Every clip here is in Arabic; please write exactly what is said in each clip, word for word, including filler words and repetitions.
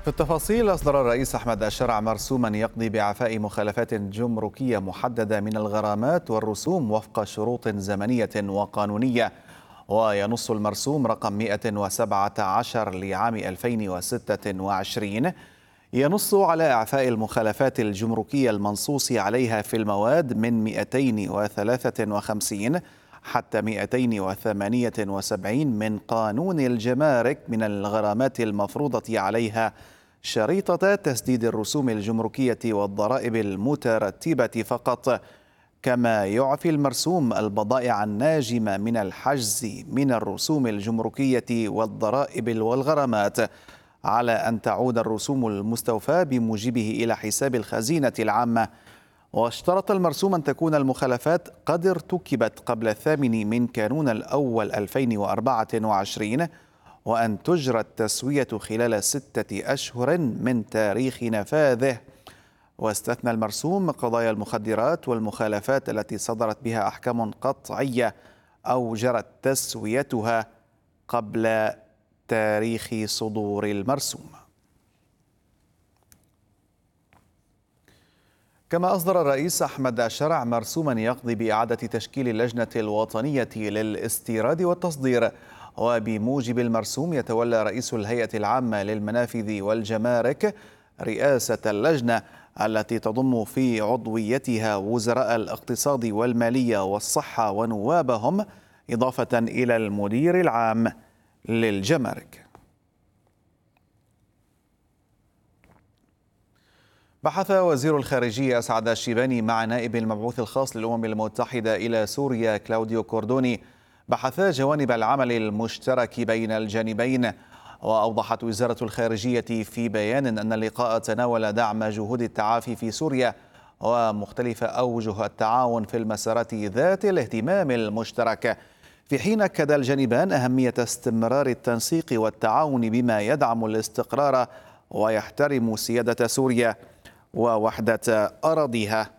في التفاصيل، أصدر الرئيس أحمد الشرع مرسوما يقضي بإعفاء مخالفات جمركية محددة من الغرامات والرسوم وفق شروط زمنية وقانونية. وينص المرسوم رقم مئة وسبعة عشر لعام ألفين وستة وعشرين ينص على إعفاء المخالفات الجمركية المنصوص عليها في المواد من مئتين وثلاثة وخمسين حتى مئتين وثمانية وسبعين من قانون الجمارك من الغرامات المفروضة عليها شريطة تسديد الرسوم الجمركية والضرائب المترتبة فقط. كما يعفي المرسوم البضائع الناجمة من الحجز من الرسوم الجمركية والضرائب والغرامات، على أن تعود الرسوم المستوفاة بموجبه إلى حساب الخزينة العامة. واشترط المرسوم أن تكون المخالفات قد ارتكبت قبل الثامن من كانون الأول ألفين وأربعة وعشرين، وأن تجرى التسوية خلال ستة أشهر من تاريخ نفاذه. واستثنى المرسوم قضايا المخدرات والمخالفات التي صدرت بها أحكام قطعية أو جرت تسويتها قبل تاريخ صدور المرسوم. كما أصدر الرئيس أحمد الشرع مرسوما يقضي بإعادة تشكيل اللجنة الوطنية للاستيراد والتصدير. وبموجب المرسوم يتولى رئيس الهيئة العامة للمنافذ والجمارك رئاسة اللجنة، التي تضم في عضويتها وزراء الاقتصاد والمالية والصحة ونوابهم، إضافة إلى المدير العام للجمارك. بحث وزير الخارجية أسعد الشيباني مع نائب المبعوث الخاص للأمم المتحدة إلى سوريا كلاوديو كوردوني بحثا جوانب العمل المشترك بين الجانبين. وأوضحت وزارة الخارجية في بيان أن اللقاء تناول دعم جهود التعافي في سوريا ومختلف أوجه التعاون في المسارات ذات الاهتمام المشترك، في حين أكد الجانبان أهمية استمرار التنسيق والتعاون بما يدعم الاستقرار ويحترم سيادة سوريا ووحدة أراضيها.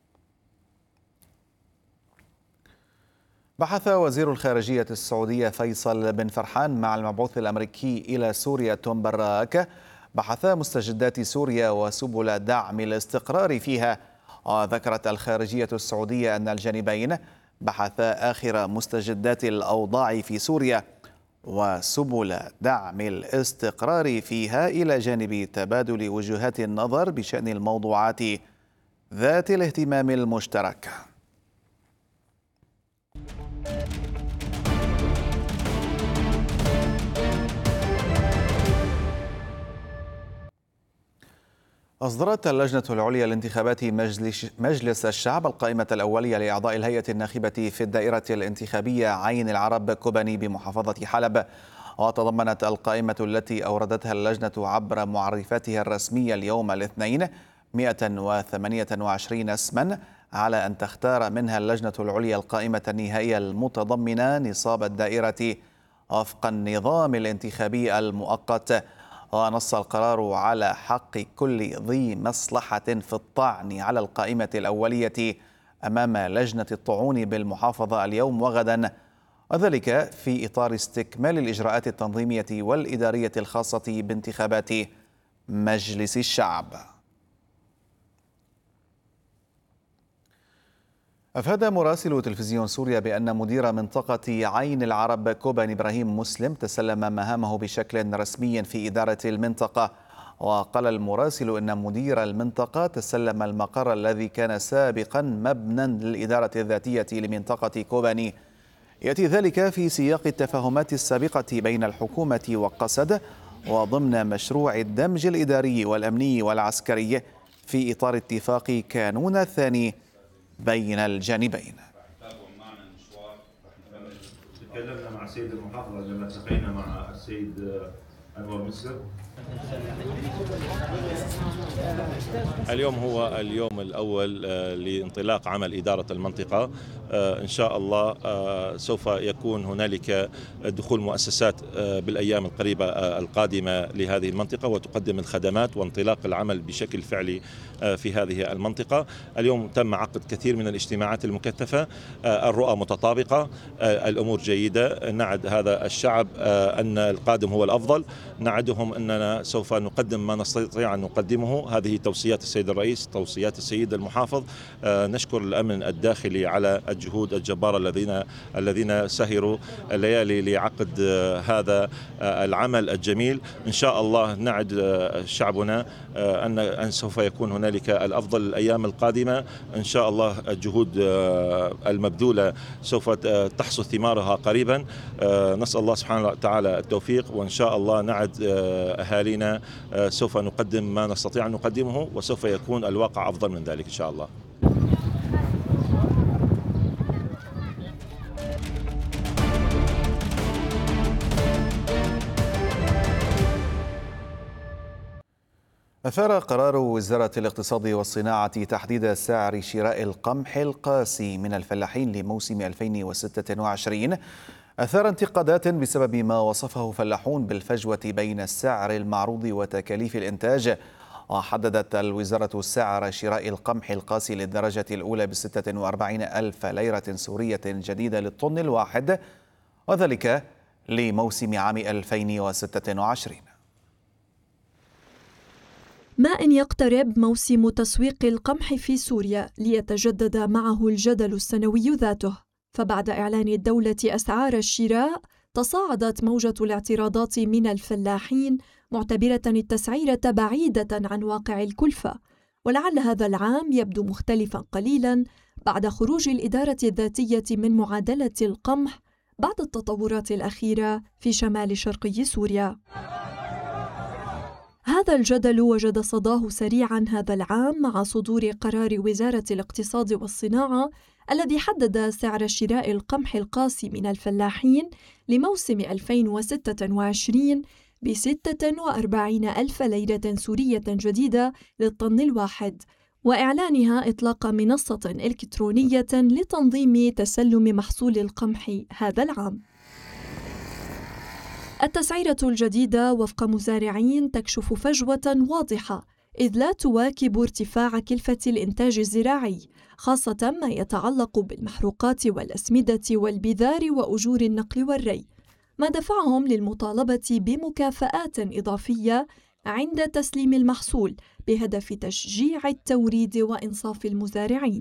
بحث وزير الخارجية السعودية فيصل بن فرحان مع المبعوث الأمريكي إلى سوريا توم براك بحثا مستجدات سوريا وسبل دعم الاستقرار فيها. وذكرت الخارجية السعودية أن الجانبين بحثا آخر مستجدات الأوضاع في سوريا وسبل دعم الاستقرار فيها، إلى جانب تبادل وجهات النظر بشأن الموضوعات ذات الاهتمام المشترك. أصدرت اللجنة العليا لانتخابات مجلس الشعب القائمة الأولية لأعضاء الهيئة الناخبة في الدائرة الانتخابية عين العرب كوباني بمحافظة حلب. وتضمنت القائمة التي أوردتها اللجنة عبر معرفتها الرسمية اليوم الاثنين مئة وثمانية وعشرين اسما، على أن تختار منها اللجنة العليا القائمة النهائية المتضمنة نصاب الدائرة وفق النظام الانتخابي المؤقت. ونص القرار على حق كل ذي مصلحة في الطعن على القائمة الأولية أمام لجنة الطعون بالمحافظة اليوم وغدا، وذلك في إطار استكمال الإجراءات التنظيمية والإدارية الخاصة بانتخابات مجلس الشعب. أفاد مراسل تلفزيون سوريا بأن مدير منطقة عين العرب كوباني إبراهيم مسلم تسلم مهامه بشكل رسمي في إدارة المنطقة. وقال المراسل أن مدير المنطقة تسلم المقر الذي كان سابقا مبنى للإدارة الذاتية لمنطقة كوباني. يأتي ذلك في سياق التفاهمات السابقة بين الحكومة وقسد وضمن مشروع الدمج الإداري والأمني والعسكري في إطار اتفاق كانون الثاني بين الجانبين. تكلمنا مع السيد المحافظ لما التقينا مع السيد أنور مصر. اليوم هو اليوم الأول لانطلاق عمل إدارة المنطقة. إن شاء الله سوف يكون هنالك دخول مؤسسات بالأيام القريبة القادمة لهذه المنطقة وتقدم الخدمات وانطلاق العمل بشكل فعلي في هذه المنطقة. اليوم تم عقد كثير من الاجتماعات المكثفة، الرؤى متطابقة، الأمور جيدة. نعد هذا الشعب أن القادم هو الأفضل، نعدهم أننا سوف نقدم ما نستطيع أن نقدمه. هذه توصيات السيد الرئيس، توصيات السيد المحافظ. نشكر الأمن الداخلي على الجهود الجبارة الذين الذين سهروا الليالي لعقد هذا العمل الجميل. إن شاء الله نعد شعبنا أن أن سوف يكون هنالك الأفضل الأيام القادمة. إن شاء الله الجهود المبذولة سوف تحصد ثمارها قريبا. نسأل الله سبحانه وتعالى التوفيق، وإن شاء الله نعد أهالينا سوف نقدم ما نستطيع أن نقدمه، وسوف يكون الواقع أفضل من ذلك إن شاء الله. أثار قرار وزارة الاقتصاد والصناعة تحديد سعر شراء القمح القاسي من الفلاحين لموسم ألفين وستة وعشرين أثار انتقادات بسبب ما وصفه فلاحون بالفجوة بين السعر المعروض وتكاليف الإنتاج. وحددت الوزارة سعر شراء القمح القاسي للدرجة الأولى بستة وأربعين ألف ليرة سورية جديدة للطن الواحد، وذلك لموسم عام ألفين وستة وعشرين. ما إن يقترب موسم تسويق القمح في سوريا ليتجدد معه الجدل السنوي ذاته، فبعد إعلان الدولة أسعار الشراء تصاعدت موجة الاعتراضات من الفلاحين معتبرة التسعيرة بعيدة عن واقع الكلفة. ولعل هذا العام يبدو مختلفا قليلا بعد خروج الإدارة الذاتية من معادلة القمح بعد التطورات الأخيرة في شمال شرقي سوريا. هذا الجدل وجد صداه سريعا هذا العام مع صدور قرار وزارة الاقتصاد والصناعة الذي حدد سعر شراء القمح القاسي من الفلاحين لموسم ألفين وستة وعشرين بستة وأربعين ألف ليرة سورية جديدة للطن الواحد، وإعلانها إطلاق منصة إلكترونية لتنظيم تسلم محصول القمح هذا العام. التسعيرة الجديدة وفق مزارعين تكشف فجوة واضحة، إذ لا تواكب ارتفاع كلفة الإنتاج الزراعي، خاصة ما يتعلق بالمحروقات والأسمدة والبذار وأجور النقل والري، ما دفعهم للمطالبة بمكافآت إضافية عند تسليم المحصول بهدف تشجيع التوريد وإنصاف المزارعين.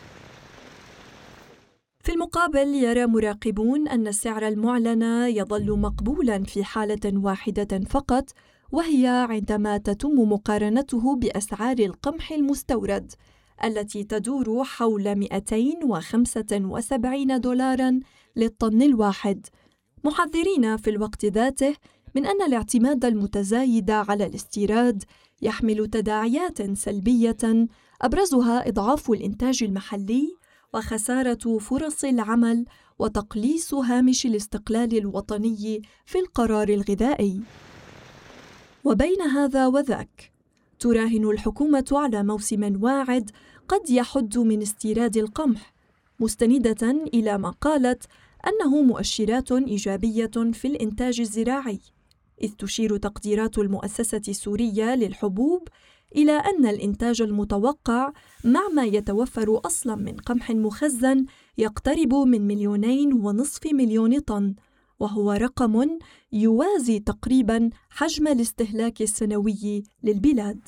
في المقابل يرى مراقبون أن السعر المعلن يظل مقبولاً في حالة واحدة فقط، وهي عندما تتم مقارنته بأسعار القمح المستورد التي تدور حول مئتين وخمسة وسبعين دولاراً للطن الواحد، محذرين في الوقت ذاته من أن الاعتماد المتزايد على الاستيراد يحمل تداعيات سلبية أبرزها إضعاف الإنتاج المحلي وخسارة فرص العمل وتقليص هامش الاستقلال الوطني في القرار الغذائي. وبين هذا وذاك تراهن الحكومة على موسم واعد قد يحد من استيراد القمح، مستندة إلى ما قالت أنه مؤشرات إيجابية في الإنتاج الزراعي، إذ تشير تقديرات المؤسسة السورية للحبوب إلى أن الإنتاج المتوقع مع ما يتوفر أصلاً من قمح مخزن يقترب من مليونين ونصف مليون طن، وهو رقم يوازي تقريباً حجم الاستهلاك السنوي للبلاد.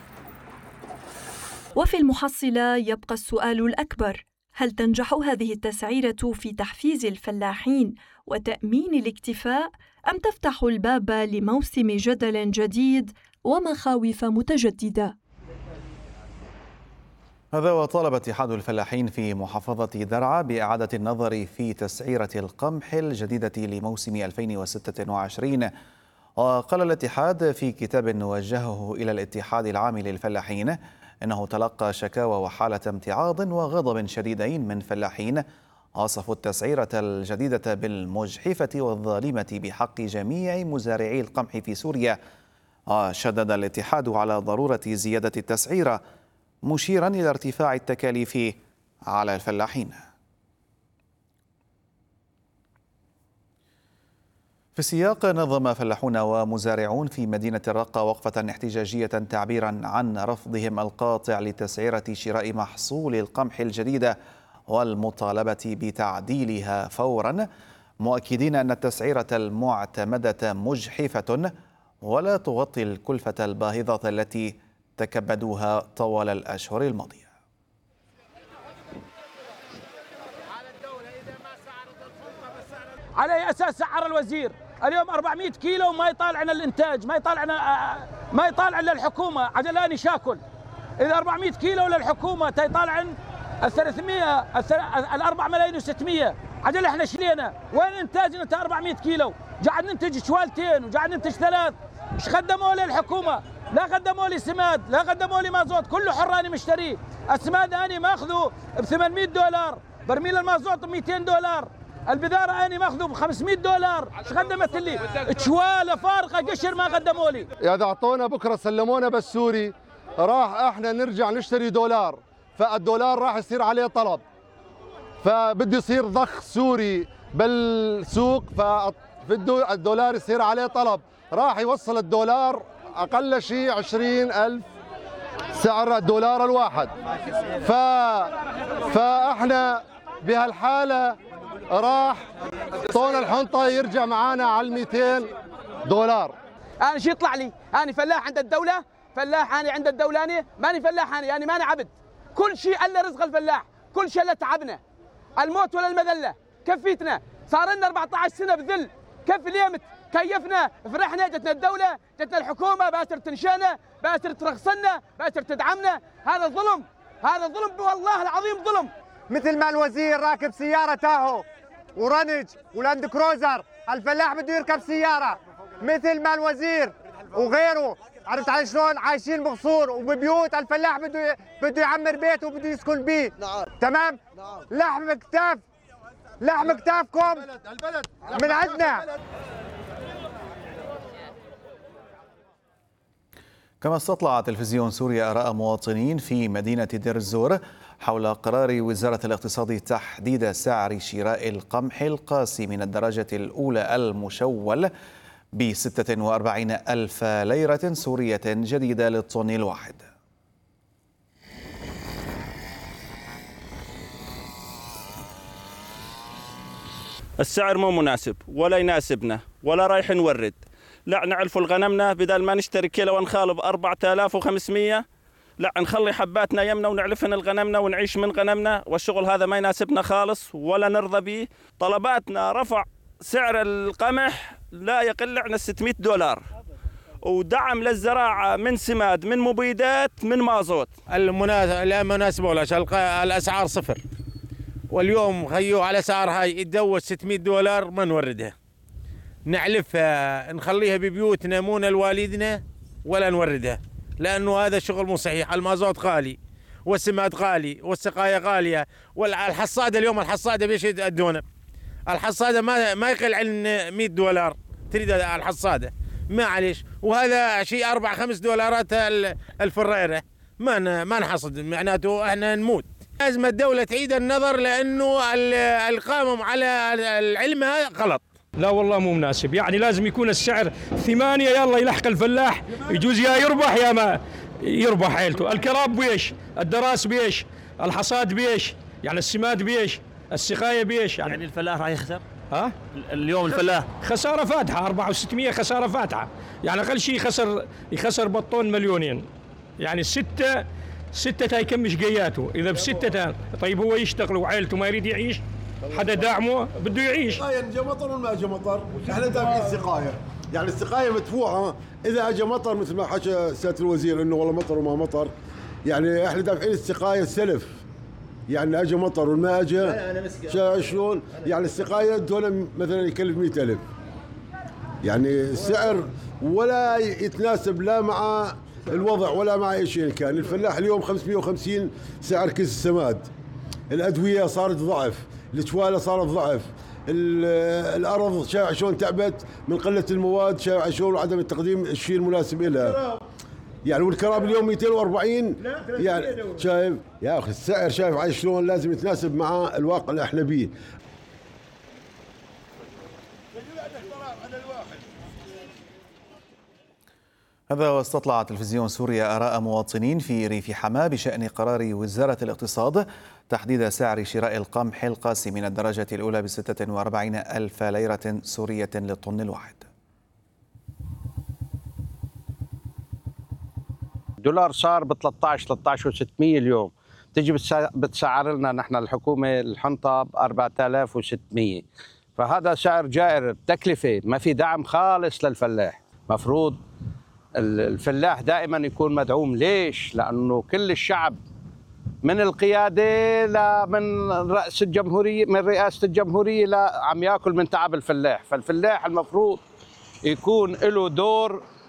وفي المحصلة يبقى السؤال الأكبر: هل تنجح هذه التسعيرة في تحفيز الفلاحين وتأمين الاكتفاء، أم تفتح الباب لموسم جدل جديد ومخاوف متجددة؟ هذا وطالب اتحاد الفلاحين في محافظة درعا بإعادة النظر في تسعيرة القمح الجديدة لموسم ألفين وستة وعشرين. وقال الاتحاد في كتاب وجهه إلى الاتحاد العام للفلاحين إنه تلقى شكاوى وحالة امتعاض وغضب شديدين من فلاحين وصفوا التسعيرة الجديدة بالمجحفة والظالمة بحق جميع مزارعي القمح في سوريا. وشدد الاتحاد على ضرورة زيادة التسعيرة، مشيرا إلى ارتفاع التكاليف على الفلاحين. في السياق نظم فلاحون ومزارعون في مدينة الرقة وقفة احتجاجية تعبيرا عن رفضهم القاطع لتسعيرة شراء محصول القمح الجديدة والمطالبة بتعديلها فورا، مؤكدين أن التسعيرة المعتمدة مجحفة ولا تغطي الكلفة الباهظة التي تكبدوها طوال الأشهر الماضية. على أي أساس سعر الوزير اليوم أربعمئة كيلو ما يطالعنا الإنتاج، ما يطالعنا ما يطالعنا الحكومة عجلاني شاكل. إذا أربعمئة كيلو للحكومة تيطالعن ال ثلاثمئة ال أربعة ملايين وستمئة، عجل احنا شلينا وين انتاجنا انت أربعمئة كيلو؟ قاعد ننتج شوالتين وقاعد ننتج ثلاث. ايش قدموا لي الحكومة؟ لا قدموا لي سماد، لا قدموا لي مازوت، كله حراني مشتريه. السماد اني ماخذه ب ثمانمئة دولار، برميل المازوت ب مئتين دولار، البذاره اني ماخذه ب خمسمئة دولار. ايش قدمت لي؟ تشواله فارقه قشر ما قدموا لي. اذا اعطونا بكره سلمونا بس سوري راح احنا نرجع نشتري دولار، فالدولار راح يصير عليه طلب، فبده يصير ضخ سوري بالسوق، فبده الدولار يصير عليه طلب، راح يوصل الدولار اقل شيء عشرين ألف سعر الدولار الواحد. ف فاحنا بهالحاله راح طون الحنطه يرجع معانا على مئتين دولار. انا شو يطلع لي؟ انا فلاح عند الدوله، فلاح انا عند الدوله، انا ماني فلاح، انا يعني ماني عبد. كل شيء الا رزق الفلاح، كل شيء الا تعبنا. الموت ولا المذله، كفيتنا، صار لنا أربعة عشر سنه بذل، كيف اليمت، كيفنا، فرحنا، جتنا الدوله، جتنا الحكومه، باتر تنشانا، باتر ترخصنا، باتر تدعمنا، هذا ظلم، هذا ظلم والله العظيم ظلم. مثل ما الوزير راكب سياره تاهو ورنج ولاند كروزر، الفلاح بده يركب سياره مثل ما الوزير وغيره، عرفت علي شلون؟ عايشين بقصور وببيوت، الفلاح بده بده يعمر بيته وبده يسكن بيه. نعم. تمام؟ نعم. لحم كتاف، لحم كتافكم البلد من عندنا. كما استطلع تلفزيون سوريا آراء مواطنين في مدينة دير الزور حول قرار وزارة الاقتصاد تحديد سعر شراء القمح القاسي من الدرجة الأولى المشول ب ستة وأربعين ألف ليرة سورية جديدة للطن الواحد. السعر مو مناسب ولا يناسبنا ولا رايح نورد، لا نعلف الغنمنا بدل ما نشتري كيلو ونخالب أربعة آلاف وخمسمئة، لا نخلي حباتنا يمنا ونعلفن الغنمنا ونعيش من غنمنا، والشغل هذا ما يناسبنا خالص ولا نرضى به. طلباتنا رفع سعر القمح لا يقل عن ستمئة دولار، ودعم للزراعة من سماد، من مبيدات، من مازوت. المناسبة ولا الأسعار صفر، واليوم خيو على أسعار هاي يتدوس ستمئة دولار ما نوردها، نعلفها نخليها ببيوتنا مو لوالدنا ولا نوردها، لأنه هذا شغل مو صحيح. المازوت غالي والسماد غالي والسقاية غالية، والحصادة اليوم الحصادة بيش يدونه؟ الحصادة ما ما يقل عن مئة دولار تريد الحصادة، معليش، وهذا شيء أربع خمس دولارات الفريرة، ما ما نحصد، معناته احنا نموت. لازم الدولة تعيد النظر، لأنه القامم على العلم غلط. لا والله مو مناسب، يعني لازم يكون السعر ثمانية، يلا يلحق الفلاح، يجوز يا يربح يا ما يربح عيلته. الكراب بيش، الدراس بيش، الحصاد بيش، يعني السماد بيش، السقاية بيش، يعني, يعني الفلاح راح يخسر؟ ها؟ اليوم الفلاح خسارة فاتحة، أربعة وستمئة خسارة فاتحة، يعني أقل شيء يخسر يخسر بطون مليونين، يعني ستة ستة هيكمش قياته، إذا بستة طيب هو يشتغل وعائلته ما يريد يعيش، حدا داعمه بده يعيش. السقاية اجى مطر ولا ما اجى مطر؟ احنا دافعين السقاية، يعني السقاية مدفوعة، إذا اجى مطر مثل ما حكى سيادة الوزير إنه والله مطر وما مطر، يعني احنا دافعين السقاية السلف، يعني اجى مطر وما اجى شلون؟ يعني السقاية دول مثلا يكلف مئة ألف، يعني السعر ولا يتناسب لا مع الوضع ولا مع اي شيء كان. الفلاح اليوم خمسمئة وخمسين سعر كيس السماد، الأدوية صارت ضعف، الجواله صارت ضعف، الارض شايع شلون تعبت من قله المواد، شايع شلون وعدم التقديم الشيء المناسب لها، يعني والكراب اليوم مئتين وأربعين، يعني شايف يا اخي السعر، شايف عايش شلون لازم يتناسب مع الواقع اللي احنا بيه. هذا واستطلع تلفزيون سوريا آراء مواطنين في ريف حماة بشأن قرار وزارة الاقتصاد تحديد سعر شراء القمح القاسي من الدرجة الأولى بستة وأربعين ألف ليرة سورية للطن الواحد. دولار صار ب ثلاثة عشر ثلاثة عشر وستمية اليوم، تجي بتسعر لنا نحن الحكومه الحنطه ب أربعة آلاف وستمية، فهذا سعر جائر، تكلفه ما في دعم خالص للفلاح. مفروض الفلاح دائما يكون مدعوم. ليش؟ لانه كل الشعب من القياده لمن راس الجمهوريه، من رئاسه الجمهوريه لا عم ياكل من تعب الفلاح، فالفلاح المفروض يكون له دور